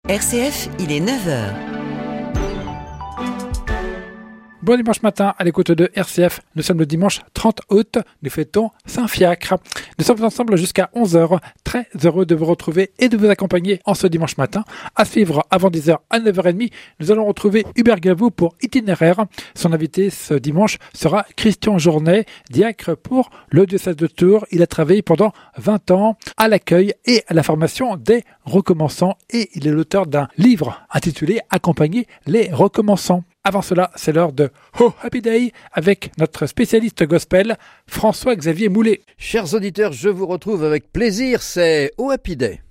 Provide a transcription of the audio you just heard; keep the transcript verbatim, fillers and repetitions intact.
R C F, il est neuf heures. Bon dimanche matin à l'écoute de R C F. Nous sommes le dimanche trente août. Nous fêtons Saint-Fiacre. Nous sommes ensemble jusqu'à onze heures. Très heureux de vous retrouver et de vous accompagner en ce dimanche matin. À suivre avant dix heures à neuf heures trente, nous allons retrouver Hubert Gavou pour Itinéraire. Son invité ce dimanche sera Christian Journet, diacre pour le diocèse de Tours. Il a travaillé pendant vingt ans à l'accueil et à la formation des recommençants et il est l'auteur d'un livre intitulé « Accompagner les recommençants ». Avant cela, c'est l'heure de Oh Happy Day avec notre spécialiste gospel, François-Xavier Moulet. Chers auditeurs, je vous retrouve avec plaisir, c'est Oh Happy Day.